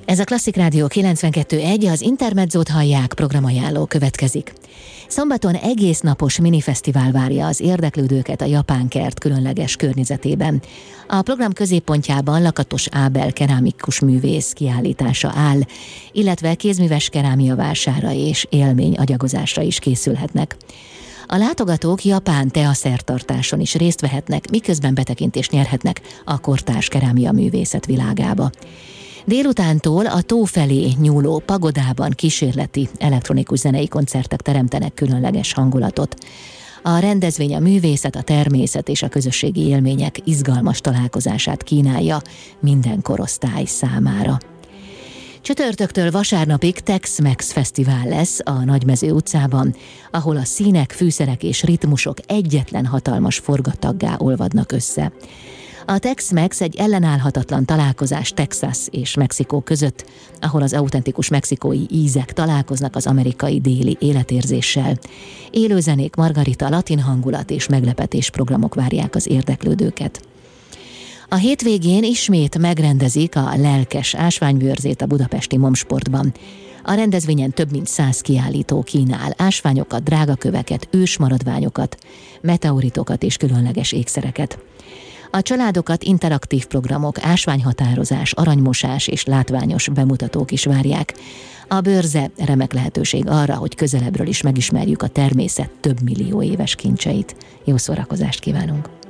Ez a Klasszik Rádió 92.1, az Intermedzót hallják, programajánló következik. Szombaton egész napos minifesztivál várja az érdeklődőket a Japán Kert különleges környezetében. A program középpontjában Lakatos Ábel kerámikus művész kiállítása áll, illetve kézműves kerámia vására és élményagyagozásra is készülhetnek. A látogatók japán teaszertartáson is részt vehetnek, miközben betekintést nyerhetnek a kortárs kerámia művészet világába. Délutántól a tó felé nyúló pagodában kísérleti elektronikus zenei koncertek teremtenek különleges hangulatot. A rendezvény a művészet, a természet és a közösségi élmények izgalmas találkozását kínálja minden korosztály számára. Csütörtöktől vasárnapig Tex-Mex Fesztivál lesz a Nagymező utcában, ahol a színek, fűszerek és ritmusok egyetlen hatalmas forgataggá olvadnak össze. A Tex-Mex egy ellenállhatatlan találkozás Texas és Mexikó között, ahol az autentikus mexikói ízek találkoznak az amerikai déli életérzéssel. Élőzenék, margarita, latin hangulat és meglepetés programok várják az érdeklődőket. A hétvégén ismét megrendezik a lelkes ásványbőrzét a budapesti Momsportban. A rendezvényen több mint 100 kiállító kínál ásványokat, drágaköveket, ősmaradványokat, meteoritokat és különleges ékszereket. A családokat interaktív programok, ásványhatározás, aranymosás és látványos bemutatók is várják. A bőrze remek lehetőség arra, hogy közelebbről is megismerjük a természet több millió éves kincseit. Jó szórakozást kívánunk!